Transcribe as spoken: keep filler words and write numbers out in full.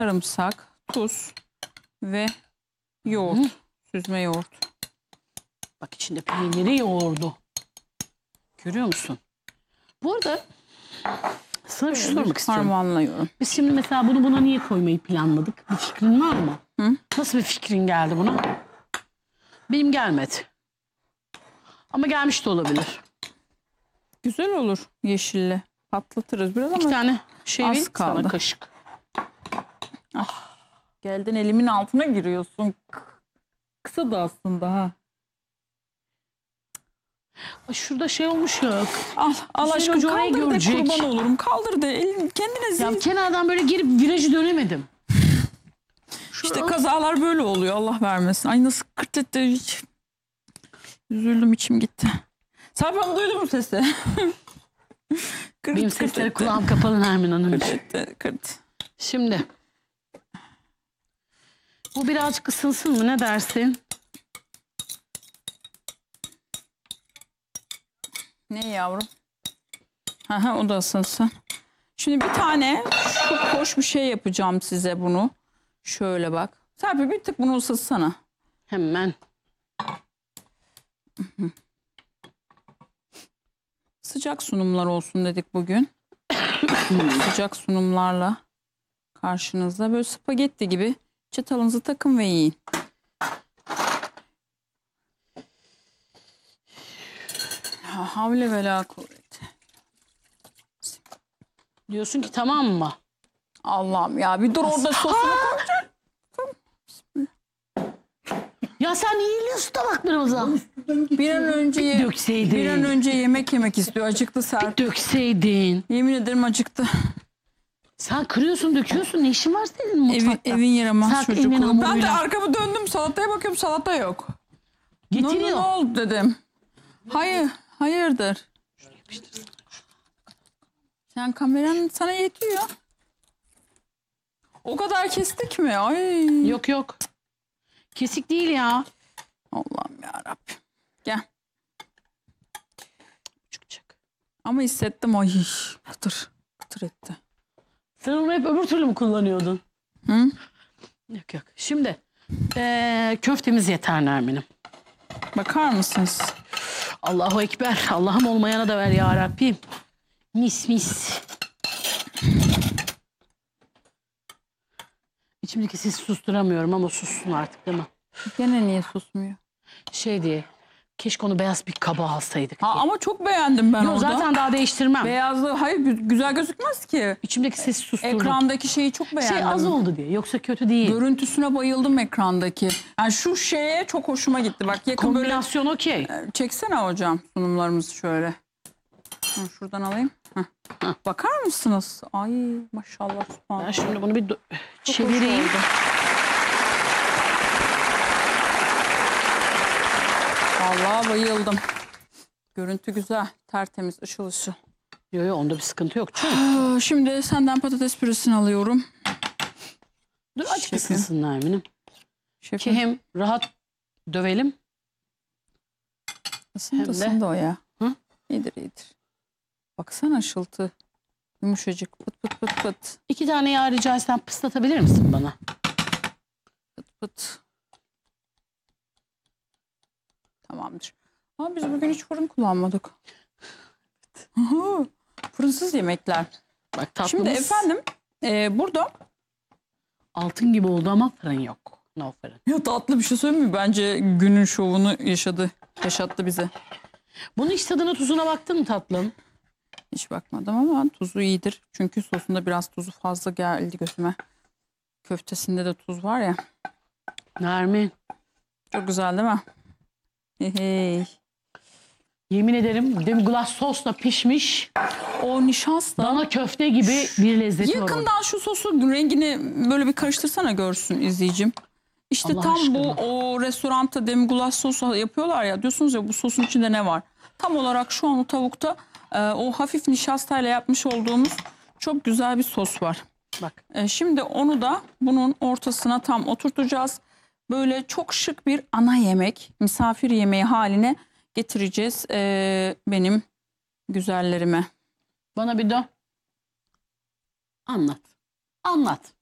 sarımsak, tuz ve yoğurt. Hı. Süzme yoğurt. Bak içinde peyniri yoğurdu. Görüyor musun? Bu arada sana bir şey sormak istiyorum. Harmanlıyorum. Biz şimdi mesela bunu buna niye koymayı planladık? Bir fikrin var mı? Hı? Nasıl bir fikrin geldi buna? Benim gelmedi. Ama gelmiş de olabilir. Güzel olur yeşille. Patlatırız biraz ama İki tane şey az kaldı. Sana kaşık. Ah, geldin elimin altına giriyorsun. Kısa da aslında ha. Şurada şey olmuş ya. Al, al aşkım kaldır de görecek. kurban olurum. Kaldır de elin kendine zil. Ya kenardan böyle girip virajı dönemedim. İşte kazalar böyle oluyor, Allah vermesin. Ay nasıl kırt etti hiç. Üzüldüm, içim gitti. Serpil duydun mu sesi? Kırt, benim sesleri kulağım kapalı Nermin Hanım. Kırt etti, kırt. Şimdi bu birazcık ısınsın mı, ne dersin? Ne yavrum? Aha, o da ısınsın. Şimdi bir tane çok hoş bir şey yapacağım size bunu. Şöyle bak. Serpil bir tık bunu ısıtsana. Hemen. Sıcak sunumlar olsun dedik bugün. Sıcak sunumlarla karşınızda. Böyle spagetti gibi çatalınızı takın ve yiyin. Ha, havle ve la kuvvete. Diyorsun ki tamam mı? Allah'ım ya bir dur orada sosunu koyacak. Ya sen yiyiliyorsun tabaklarımıza. Bir an önce ye, dökseydin. Bir an önce yemek yemek istiyor. Acıktı Serpil. Dökseydin. Yemin ederim acıktı. Sen kırıyorsun, döküyorsun. Ne işin var senin mutfakta? Evi, evin yaramaz çocuk. Ben de hamuruyla. arkamı döndüm, salataya bakıyorum, salata yok. Getiriyor. Ne, ne oldu dedim. Hayır, hayırdır? Sen kameranın sana yetiyor. O kadar kestik mi? Ay. Yok yok. Kesik değil ya. Allah'ım yarabbim. Gel. Çıkacak. Ama hissettim ay kıtır. Kıtır etti. Sen onu hep öbür türlü mü kullanıyordun? Hı? Yok yok. Şimdi ee, köftemiz yeter Nermin'im. Bakar mısınız? Allahu Ekber. Allah'ım olmayana da ver ya Rabbim. Mis mis. İçimdeki sesi susturamıyorum ama sussun artık değil mi? Gene niye susmuyor? Şey diye. Keşke onu beyaz bir kaba alsaydık. Ha, ama çok beğendim ben Yo, orada. zaten daha değiştirmem. Beyazlığı hayır güzel gözükmez ki. İçimdeki sesi susturdum. Ekrandaki şeyi çok beğendim. Şey az oldu diye. Yoksa kötü değil. Görüntüsüne bayıldım ekrandaki. Yani şu şeye çok hoşuma gitti. Bak yakın kombinasyon böyle... okey. Çeksene hocam sunumlarımızı şöyle. Hı, şuradan alayım. Heh. Heh. Bakar mısınız? Ay maşallah. Subhanallah. Ben şimdi bunu bir çevireyim. Vallahi bayıldım. Görüntü güzel. Tertemiz, ışıl ışıl. Yok yok onda bir sıkıntı yok. Çünkü. Şimdi senden patates püresini alıyorum. Dur açık ısınsın Nermin'im. Şefim. Ki hem rahat dövelim. Isındı ısındı o ya. Hı? İyidir iyidir. Baksana ışıltı. Yumuşacık pıt pıt pıt pıt. İki tane yağ rica etsem pıslatabilir misin bana? Pıt pıt. Tamamdır. Ama biz bugün hiç fırın kullanmadık. Fırınsız yemekler. Bak tatlımız. Şimdi efendim e, burada altın gibi oldu ama fırın yok. No fırın. Ya tatlı bir şey söyleyeyim mi? Bence günün şovunu yaşadı. Yaşattı bize. Bunun hiç tadına tuzuna baktın mı tatlım? Hiç bakmadım ama tuzu iyidir. Çünkü sosunda biraz tuzu fazla geldi gözüme. Köftesinde de tuz var ya. Nermin. Çok güzel değil mi? Hey hey. Yemin ederim demi-glace sosla pişmiş. O nişasta. Dana köfte gibi bir lezzeti var. Yakından şu sosu rengini böyle bir karıştırsana görsün izleyicim. İşte Allah tam aşkına. bu o restoranda demi-glace sosu yapıyorlar ya. Diyorsunuz ya bu sosun içinde ne var? Tam olarak şu an o tavukta e, o hafif nişastayla yapmış olduğumuz çok güzel bir sos var. Bak. E, şimdi onu da bunun ortasına tam oturtacağız. Böyle çok şık bir ana yemek, misafir yemeği haline getireceğiz e, benim güzellerime. Bana bir dön. Anlat. Anlat.